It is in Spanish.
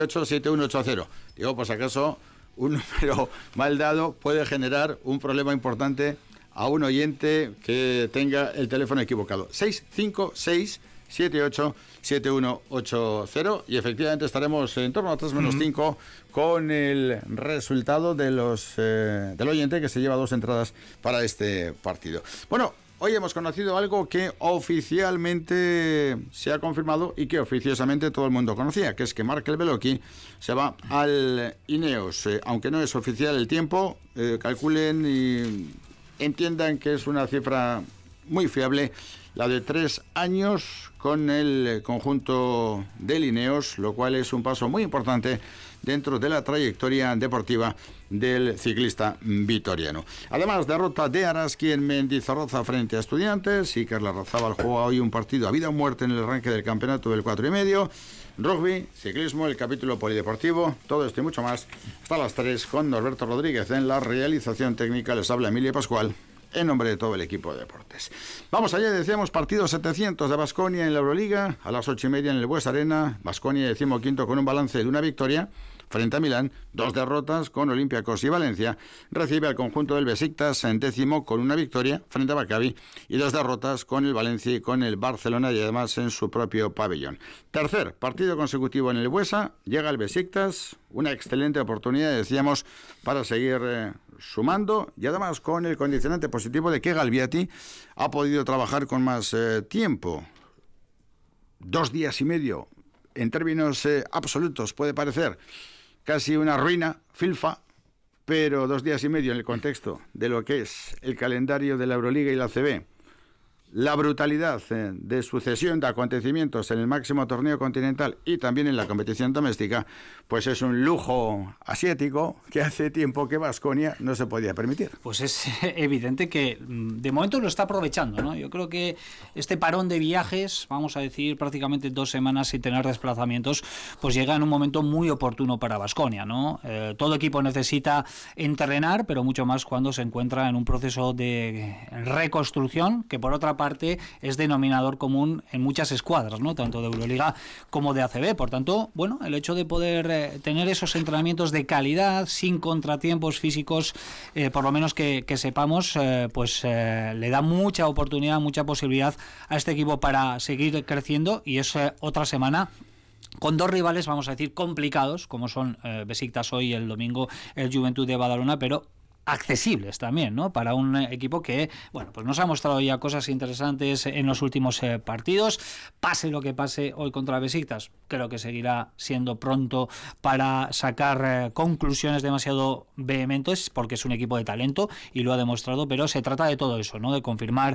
7180. Digo, pues acaso un número mal dado puede generar un problema importante a un oyente que tenga el teléfono equivocado. 656-78-7180, y efectivamente estaremos en torno a 3 menos 5 con el resultado de del oyente que se lleva 2 entradas para este partido. Bueno, hoy hemos conocido algo que oficialmente se ha confirmado y que oficiosamente todo el mundo conocía, que es que Markel Beloki se va al Ineos. Aunque no es oficial el tiempo, calculen y entiendan que es una cifra muy fiable, la de 3 años con el conjunto del Ineos, lo cual es un paso muy importante dentro de la trayectoria deportiva del ciclista vitoriano. Además, derrota de Araski en Mendizorroza frente a Estudiantes. Iker Larrazábal juega hoy un partido a vida o muerte en el arranque del campeonato del 4,5. Rugby, ciclismo, el capítulo polideportivo, todo esto y mucho más hasta las 3 con Norberto Rodríguez en la realización técnica. Les habla Emilio Pascual en nombre de todo el equipo de deportes. Vamos allá, decíamos, partido 700 de Baskonia en la Euroliga, a las 8:30 en el Bues Arena. Baskonia 15º con un balance de una victoria frente a Milán, 2 derrotas con Olympiacos y Valencia. Recibe al conjunto del Besiktas en 10º con una victoria frente a Maccabi y 2 derrotas con el Valencia y con el Barcelona, y además en su propio pabellón. Tercer partido consecutivo en el Buesa, llega el Besiktas, una excelente oportunidad, decíamos, para seguir sumando, y además con el condicionante positivo de que Galbiati ha podido trabajar con más tiempo. 2 días y medio, en términos absolutos, puede parecer casi una ruina, filfa, pero 2 días y medio en el contexto de lo que es el calendario de la Euroliga y la ACB, la brutalidad de sucesión de acontecimientos en el máximo torneo continental y también en la competición doméstica, pues es un lujo asiático que hace tiempo que Baskonia no se podía permitir. Pues es evidente que de momento lo está aprovechando, ¿no? Yo creo que este parón de viajes, vamos a decir prácticamente 2 semanas sin tener desplazamientos, pues llega en un momento muy oportuno para Baskonia, ¿no? Todo equipo necesita entrenar, pero mucho más cuando se encuentra en un proceso de reconstrucción, que por otra parte es denominador común en muchas escuadras, ¿no? Tanto de Euroliga como de ACB. Por tanto, bueno, el hecho de poder tener esos entrenamientos de calidad, sin contratiempos físicos, por lo menos que sepamos, le da mucha oportunidad, mucha posibilidad a este equipo para seguir creciendo, y es otra semana con 2 rivales, vamos a decir, complicados, como son Besiktas hoy, el domingo el Juventud de Badalona, pero accesibles también, ¿no? Para un equipo que, bueno, pues nos ha mostrado ya cosas interesantes en los últimos partidos. Pase lo que pase hoy contra Besiktas, creo que seguirá siendo pronto para sacar conclusiones demasiado vehementes, porque es un equipo de talento y lo ha demostrado, pero se trata de todo eso, ¿no? De confirmar